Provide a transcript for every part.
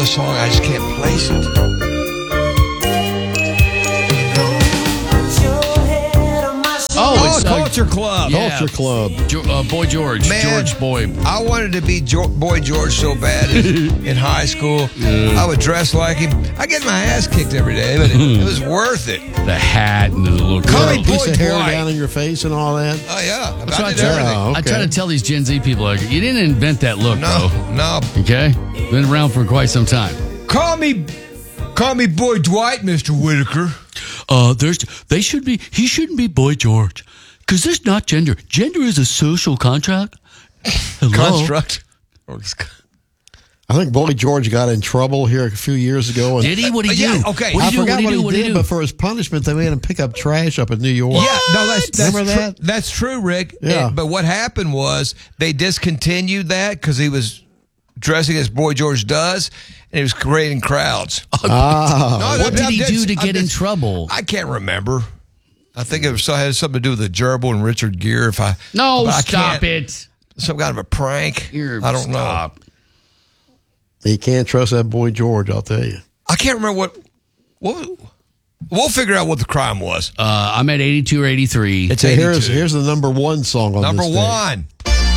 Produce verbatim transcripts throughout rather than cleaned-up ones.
the song. I just can't place it. Oh, it's oh, Culture Club. Yeah. Culture Club. Jo- uh, Boy George. Man, George Boy. I wanted to be jo- Boy George so bad in, in high school. Yeah. I would dress like him. I get my ass kicked every day, but it, it was worth it. The hat and the little Call me Piece Boy of hair Dwight. down in your face and all that. Oh, yeah. That's I what I did try, everything. Oh, I try okay. to tell these Gen Z people, like, you didn't invent that look, No, bro. no. Okay? Been around for quite some time. Call me, call me Boy Dwight, Mister Whitaker. Uh, there's, they should be, he shouldn't be Boy George. Because there's not gender. Gender is a social contract. Hello? Construct. I think Boy George got in trouble here a few years ago. And Did he? What did he Yeah, do? okay. What I did he do? forgot What did what he do? he What did did, he but do? for his punishment, they made him pick up trash up in New York. Yeah, no, that's, that's Remember true. that? That's true, Rick. Yeah. And- but what happened was they discontinued that because he was dressing as Boy George does, and he was creating crowds. Ah. No, What that- did he that's- do to I'm get in just- trouble? I can't remember. I think it was, had something to do with the gerbil and Richard Gere. If I No, but I stop can't- it. Some kind of a prank. You're, I don't stop. know. He can't trust that Boy George, I'll tell you. I can't remember what. What? We'll figure out what the crime was. Uh, I'm at eighty-two or eighty-three. It's Okay, here's, eighty-two. here's the number one song on Number this thing. one.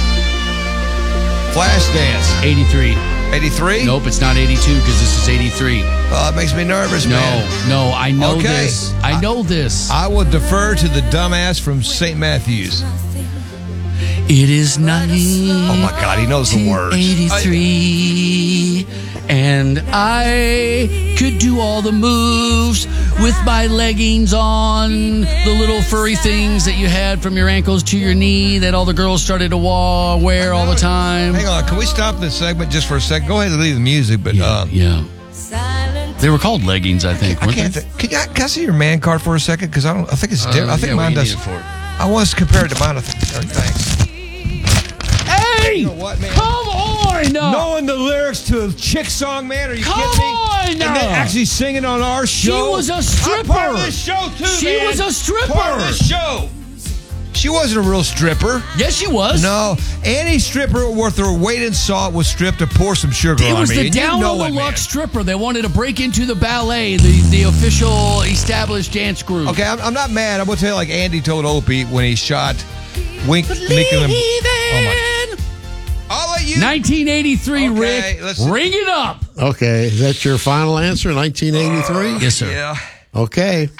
Flashdance. eighty-three. eighty-three? Nope, it's not eighty-two because this is eighty-three. Oh, it makes me nervous, No, man. no, I know Okay. this. I know this. I will defer to the dumbass from Saint Matthews. It is nineteen Oh, my God, he knows the words. eighty-three, and I could do all the moves with my leggings on, the little furry things that you had from your ankles to your knee that all the girls started to wa- wear all the time. Hang on, can we stop this segment just for a second? Go ahead and leave the music, but Yeah, uh, yeah. They were called leggings, I think. I weren't can't. they? Th- can, I, can I see your man card for a second? Because I don't. I think it's different. Uh, I think yeah, what mine do you does. need it for? I want to compare it to mine. I think. All right, thanks. Hey! You know what, man? Come on! Knowing the lyrics to a chick song, man? Are you Come kidding me? on! And then actually singing on our show. was a I'm stripper. part of this show too, She man. was a stripper. Part of this show. She wasn't a real stripper. Yes, she was. No, any stripper worth her weight in salt was stripped to pour some sugar It on was me. the And you down know on the it, man. luck stripper. They wanted to break into the ballet, the, the official established dance group. Okay, I'm, I'm not mad. I'm going to tell you like Andy told Opie when he shot Wink. Nick and them. Oh my. I'll let you. nineteen eighty-three, Okay, Rick. let's- Ring it up. Okay, is that your final answer, nineteen eighty-three? Yes, sir. Yeah. Okay.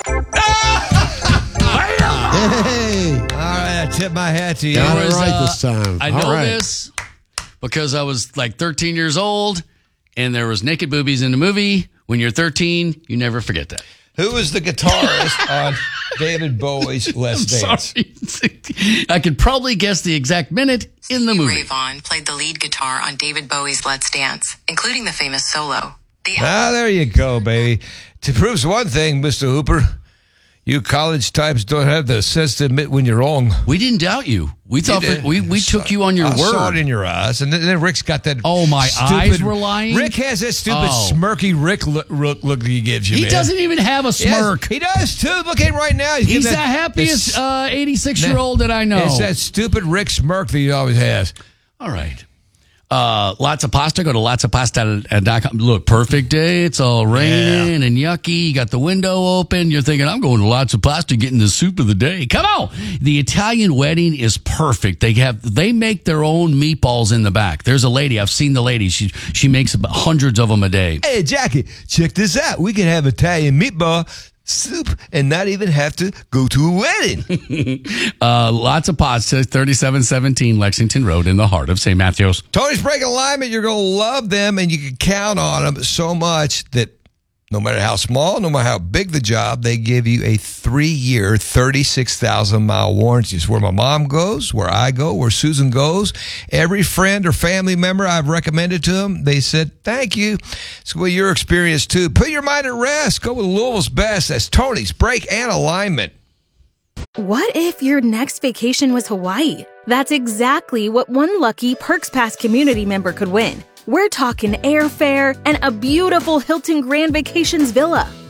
Hey, All right, I tip my hat to you. Got There it was, right uh, this time. I All know right. this because I was like thirteen years old, and there was naked boobies in the movie. When you're thirteen, you never forget that. Who was the guitarist on David Bowie's Let's Dance? Sorry. I could probably guess the exact minute in the movie. Ray Vaughan played the lead guitar on David Bowie's Let's Dance, including the famous solo. The Ah, there you go, baby. To prove one thing, Mister Hooper, you college types don't have the sense to admit when you're wrong. We didn't doubt you. We thought did. that we, we took you on your I word. saw it in your eyes, and then, then Rick's got that. Oh, my stupid, eyes were lying? Rick has that stupid Oh. smirky Rick look, look, look he gives you. He man. doesn't even have a Yes, smirk. he does too. Look at him right now. He's giving the that- happiest this- uh, eighty-six-year-old that I know. It's that stupid Rick smirk that he always has. All right. Uh, lots of pasta. Go to lots of pasta dot com. Look, perfect day. It's all raining and yucky. You got the window open. You're thinking, I'm going to lots of pasta, getting the soup of the day. Come on. The Italian wedding is perfect. They have, they make their own meatballs in the back. There's a lady. I've seen the lady. She, she makes about hundreds of them a day. Hey, Jackie, check this out. We can have Italian meatball soup and not even have to go to a wedding. Uh, lots of pasta, thirty-seven seventeen Lexington Road in the heart of Saint Matthews. Tony's Break Alignment, you're going to love them, and you can count on them so much that no matter how small, no matter how big the job, they give you a three-year, thirty-six thousand mile warranty. It's where my mom goes, where I go, where Susan goes. Every friend or family member I've recommended to them, they said, thank you. It's what your experience, too. Put your mind at rest. Go with Louisville's best. That's Tony's Break and Alignment. What if your next vacation was Hawaii? That's exactly what one lucky Perks Pass community member could win. We're talking airfare and a beautiful Hilton Grand Vacations villa.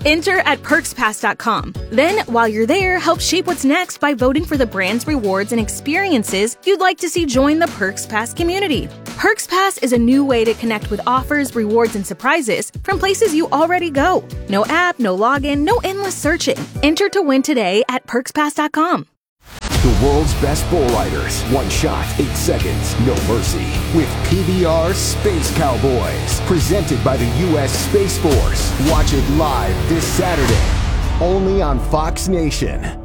Enter at perks pass dot com. Then, while you're there, help shape what's next by voting for the brands, rewards, and experiences you'd like to see join the Perks Pass community. Perks Pass is a new way to connect with offers, rewards, and surprises from places you already go. No app, no login, no endless searching. Enter to win today at perks pass dot com. The world's best bull riders. One shot, eight seconds, no mercy. With P B R Space Cowboys. Presented by the U S Space Force. Watch it live this Saturday. Only on Fox Nation.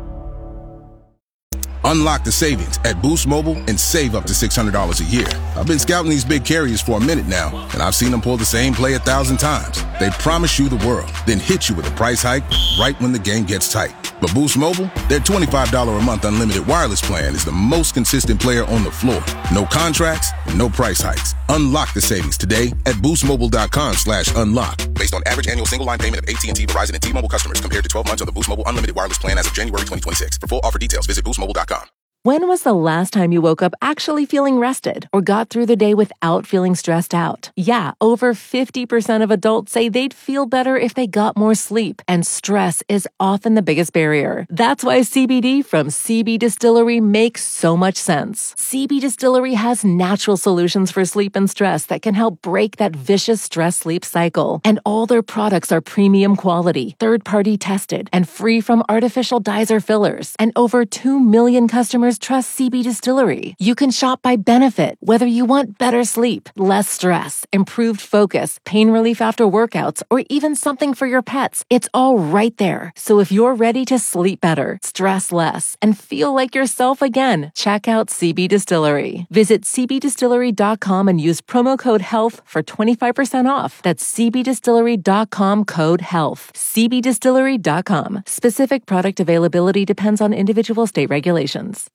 Unlock the savings at Boost Mobile and save up to six hundred dollars a year. I've been scouting these big carriers for a minute now, and I've seen them pull the same play a thousand times. They promise you the world, then hit you with a price hike right when the game gets tight. But Boost Mobile, their twenty-five dollars a month unlimited wireless plan is the most consistent player on the floor. No contracts, no price hikes. Unlock the savings today at boostmobile.com slash unlock. Based on average annual single line payment of A T and T, Verizon, and T-Mobile customers compared to twelve months on the Boost Mobile unlimited wireless plan as of January twenty twenty-six. For full offer details, visit boost mobile dot com. When was the last time you woke up actually feeling rested or got through the day without feeling stressed out? Yeah, over fifty percent of adults say they'd feel better if they got more sleep, and stress is often the biggest barrier. That's why C B D from C B Distillery makes so much sense. C B Distillery has natural solutions for sleep and stress that can help break that vicious stress-sleep cycle. And all their products are premium quality, third-party tested, and free from artificial dyes or fillers. And over two million customers trust C B Distillery. You can shop by benefit, whether you want better sleep, less stress, improved focus, pain relief after workouts, or even something for your pets. It's all right there. So if you're ready to sleep better, stress less, and feel like yourself again, check out C B Distillery. Visit c b distillery dot com and use promo code HEALTH for twenty-five percent off. That's c b distillery dot com code HEALTH. c b distillery dot com. Specific product availability depends on individual state regulations.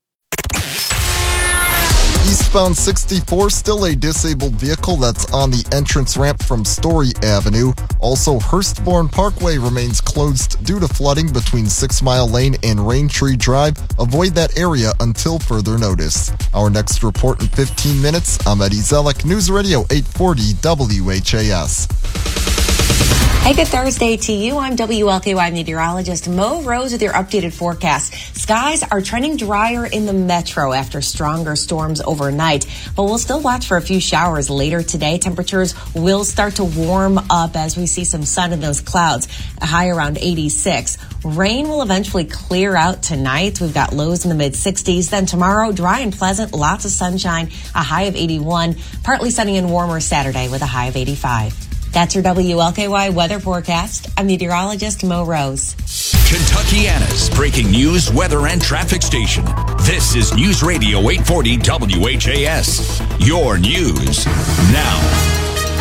Eastbound sixty-four, still a disabled vehicle that's on the entrance ramp from Story Avenue. Also, Hurstbourne Parkway remains closed due to flooding between Six Mile Lane and Raintree Drive. Avoid that area until further notice. Our next report in fifteen minutes. I'm Eddie Zellick, News Radio eight forty W H A S. Hey, good Thursday to you. I'm W L K Y meteorologist Mo Rose with your updated forecast. Skies are trending drier in the metro after stronger storms overnight, but we'll still watch for a few showers later today. Temperatures will start to warm up as we see some sun in those clouds, a high around eighty-six. Rain will eventually clear out tonight. We've got lows in the mid sixties. Then tomorrow, dry and pleasant, lots of sunshine, a high of eighty-one. Partly sunny and warmer Saturday with a high of eighty-five. That's your W L K Y weather forecast. I'm meteorologist Mo Rose. Kentuckiana's breaking news, weather, and traffic station. This is News Radio eight forty W H A S. Your news now.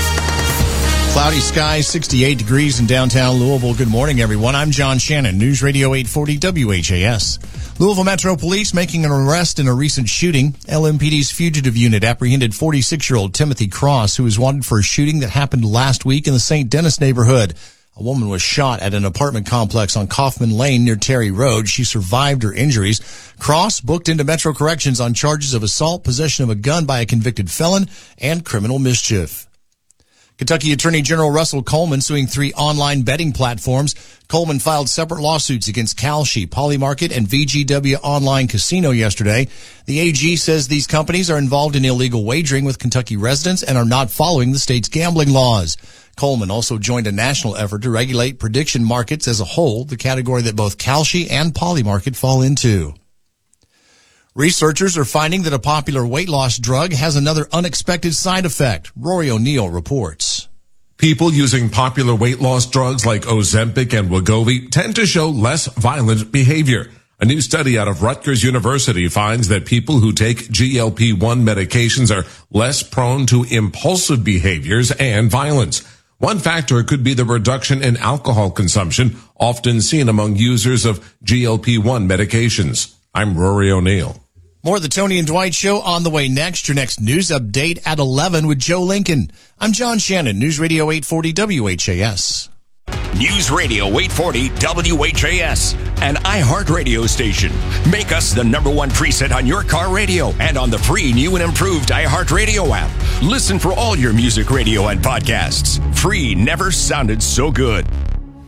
Cloudy skies, sixty-eight degrees in downtown Louisville. Good morning, everyone. I'm John Shannon, News Radio eight forty W H A S. Louisville Metro Police making an arrest in a recent shooting. L M P D's fugitive unit apprehended forty-six-year-old Timothy Cross, who was wanted for a shooting that happened last week in the Saint Denis neighborhood. A woman was shot at an apartment complex on Kaufman Lane near Terry Road. She survived her injuries. Cross booked into Metro Corrections on charges of assault, possession of a gun by a convicted felon, and criminal mischief. Kentucky Attorney General Russell Coleman suing three online betting platforms. Coleman filed separate lawsuits against Kalshi, Polymarket, and V G W Online Casino yesterday. The A G says these companies are involved in illegal wagering with Kentucky residents and are not following the state's gambling laws. Coleman also joined a national effort to regulate prediction markets as a whole, the category that both Kalshi and Polymarket fall into. Researchers are finding that a popular weight loss drug has another unexpected side effect. Rory O'Neill reports. People using popular weight loss drugs like Ozempic and Wegovy tend to show less violent behavior. A new study out of Rutgers University finds that people who take G L P one medications are less prone to impulsive behaviors and violence. One factor could be the reduction in alcohol consumption, often seen among users of G L P one medications. I'm Rory O'Neill. More of the Tony and Dwight Show on the way next. Your next news update at eleven with Joe Lincoln. I'm John Shannon, News Radio eight forty W H A S. News Radio eight forty W H A S, an iHeartRadio station. Make us the number one preset on your car radio and on the free new and improved iHeartRadio app. Listen for all your music, radio, and podcasts. Free never sounded so good.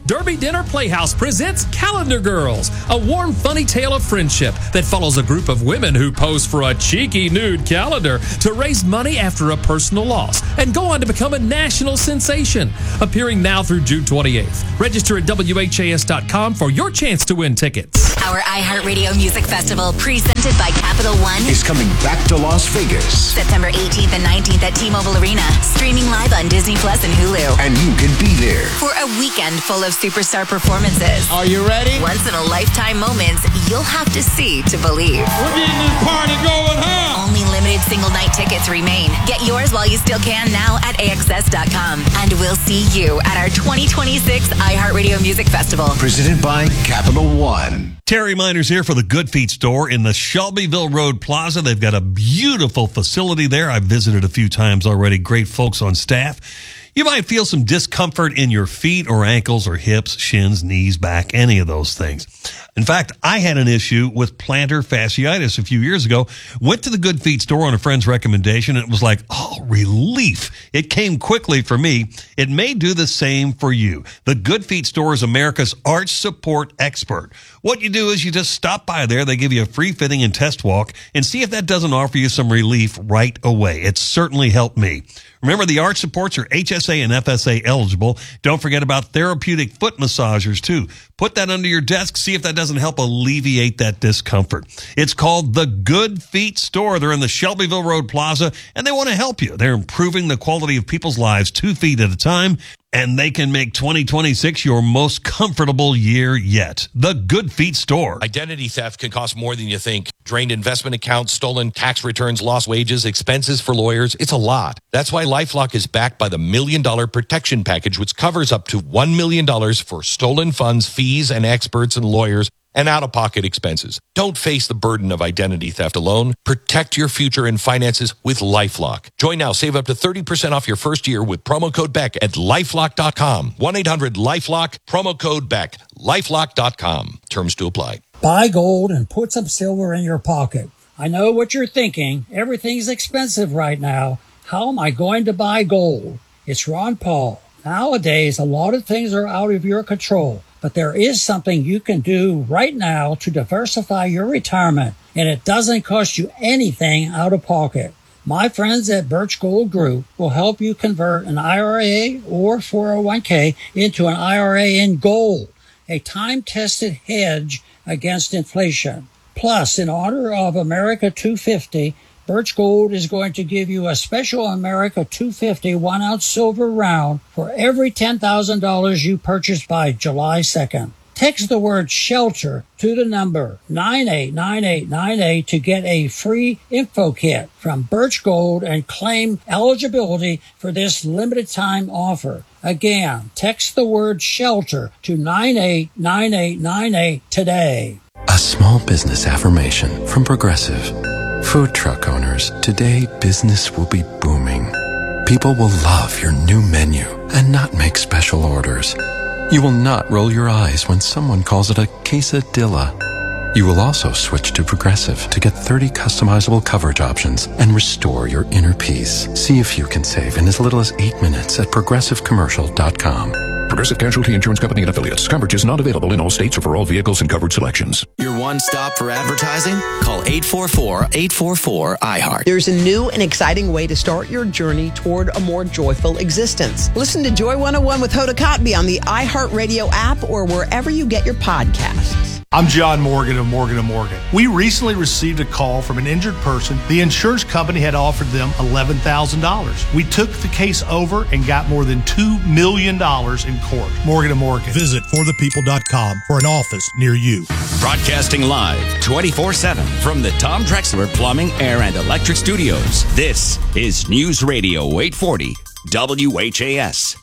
Derby Dinner Playhouse presents Calendar Girls, a warm, funny tale of friendship that follows a group of women who pose for a cheeky nude calendar to raise money after a personal loss and go on to become a national sensation. Appearing now through June twenty-eighth. Register at W H A S dot com for your chance to win tickets. Our iHeartRadio Music Festival, presented by Capital One, is coming back to Las Vegas. September eighteenth and nineteenth at T-Mobile Arena, streaming live on Disney Plus and Hulu. And you can be there for a weekend full of superstar performances. Are you ready? Once-in-a-lifetime moments you'll have to see to believe. We're getting this party going home. Only limited single-night tickets remain. Get yours while you still can now at A X S dot com. And we'll see you at our twenty twenty-six iHeartRadio Music Festival. Presented by Capital One. Terry Miners here for the Good Feet store in the Shelbyville Road Plaza. They've got a beautiful facility there. I've visited a few times already. Great folks on staff. You might feel some discomfort in your feet or ankles or hips, shins, knees, back, any of those things. In fact, I had an issue with plantar fasciitis a few years ago. Went to the Good Feet store on a friend's recommendation, and it was like, oh, relief. It came quickly for me. It may do the same for you. The Good Feet store is America's arch support expert. What you do is you just stop by there. They give you a free fitting and test walk and see if that doesn't offer you some relief right away. It's certainly helped me. Remember, the arch supports are H S A and F S A eligible. Don't forget about therapeutic foot massagers, too. Put that under your desk. See if that doesn't help alleviate that discomfort. It's called the Good Feet store. They're in the Shelbyville Road Plaza, and they want to help you. They're improving the quality of people's lives two feet at a time, and they can make twenty twenty-six your most comfortable year yet. The Good Feet store. Identity theft can cost more than you think. Drained investment accounts, stolen tax returns, lost wages, expenses for lawyers. It's a lot. That's why LifeLock is backed by the Million Dollar Protection Package, which covers up to one million dollars for stolen funds, fees, and experts and lawyers, and out-of-pocket expenses. Don't face the burden of identity theft alone. Protect your future and finances with LifeLock. Join now. Save up to thirty percent off your first year with promo code Beck at lifelock dot com. one eight hundred lifelock, promo code Beck, lifelock dot com. Terms to apply. Buy gold and put some silver in your pocket. I know what you're thinking. Everything's expensive right now. How am I going to buy gold? It's Ron Paul. Nowadays, a lot of things are out of your control. But there is something you can do right now to diversify your retirement, and it doesn't cost you anything out of pocket. My friends at Birch Gold Group will help you convert an I R A or four oh one k into an I R A in gold, a time-tested hedge against inflation. Plus, in honor of America two fifty, Birch Gold is going to give you a special America two fifty one-ounce silver round for every ten thousand dollars you purchase by July second. Text the word SHELTER to the number nine eight nine eight nine eight to get a free info kit from Birch Gold and claim eligibility for this limited-time offer. Again, text the word SHELTER to nine eight nine eight nine eight today. A small business affirmation from Progressive. Food truck owners, today business will be booming. People will love your new menu and not make special orders. You will not roll your eyes when someone calls it a quesadilla. You will also switch to Progressive to get thirty customizable coverage options and restore your inner peace. See if you can save in as little as eight minutes at progressive commercial dot com. Progressive Casualty Insurance Company and Affiliates. Coverage is not available in all states or for all vehicles and coverage selections. Your one stop for advertising? Call eight four four, eight four four, I heart. There's a new and exciting way to start your journey toward a more joyful existence. Listen to Joy one oh one with Hoda Kotb on the iHeartRadio app or wherever you get your podcasts. I'm John Morgan of Morgan and Morgan. We recently received a call from an injured person. The insurance company had offered them eleven thousand dollars. We took the case over and got more than two million dollars in court. Morgan and Morgan. Visit for the people dot com for an office near you. Broadcasting live twenty-four seven from the Tom Drexler Plumbing, Air, and Electric Studios. This is News Radio eight forty W H A S.